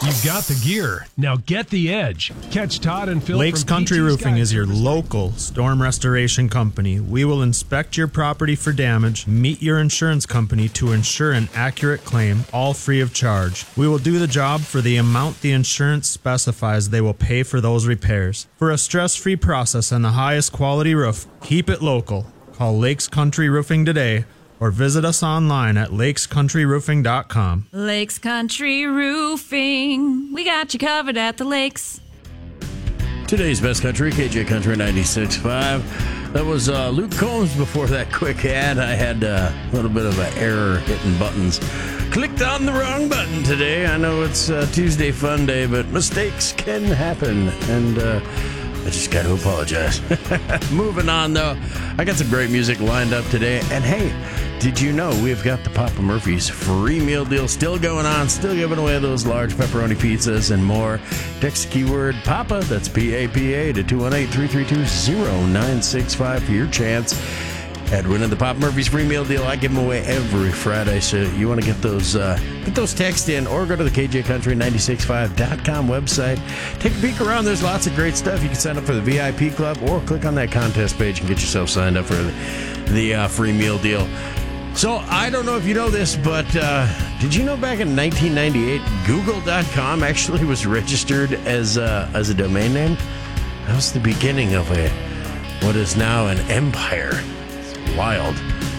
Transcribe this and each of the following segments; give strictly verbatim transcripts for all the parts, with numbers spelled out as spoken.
You've got the gear. Now get the edge. Catch Todd and Phil Lakes from Country P T's Roofing Guide is your Service. local storm restoration company. We will inspect your property for damage, meet your insurance company to ensure an accurate claim, all free of charge. We will do the job for the amount the insurance specifies they will pay for those repairs. For a stress-free process and the highest quality roof, keep it local. Call Lakes Country Roofing today or visit us online at lakes country roofing dot com. Lakes Country Roofing. We got you covered at the lakes. Today's best country, K J Country ninety-six point five. That was uh, Luke Combs before that quick ad. I had uh, a little bit of an error hitting buttons. Clicked on the wrong button today. I know it's uh, Tuesday fun day, but mistakes can happen. And uh, I just got to apologize. Moving on, though. I got some great music lined up today. And hey, did you know we've got the Papa Murphy's free meal deal still going on, still giving away those large pepperoni pizzas and more. Text keyword PAPA, that's P A P A, to two one eight, three three two, zero nine six five for your chance at winning the Papa Murphy's free meal deal. I give them away every Friday, so you want to get those uh, get those texts in or go to the K J Country ninety-six point five dot com website. Take a peek around. There's lots of great stuff. You can sign up for the V I P club or click on that contest page and get yourself signed up for the, the uh, free meal deal. So, I don't know if you know this, but uh, did you know back in nineteen ninety-eight, Google dot com actually was registered as, uh, as a domain name? That was the beginning of a what is now an empire. It's wild.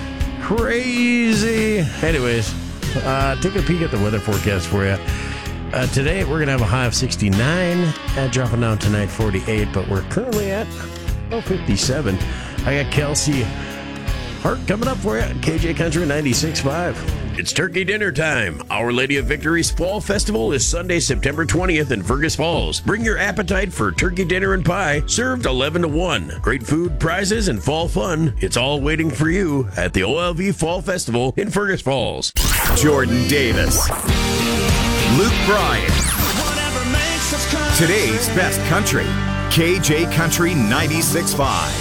Crazy. Anyways, uh, take a peek at the weather forecast for you. Uh, today, we're going to have a high of sixty-nine, uh, dropping down tonight forty-eight, but we're currently at oh, fifty-seven. I got Kelsey Hart coming up for you, K J Country ninety-six point five. It's turkey dinner time. Our Lady of Victory's Fall Festival is Sunday, September twentieth in Fergus Falls. Bring your appetite for turkey dinner and pie, served eleven to one. Great food, prizes, and fall fun. It's all waiting for you at the O L V Fall Festival in Fergus Falls. Jordan Davis. Luke Bryan. Today's best country, K J Country ninety-six point five.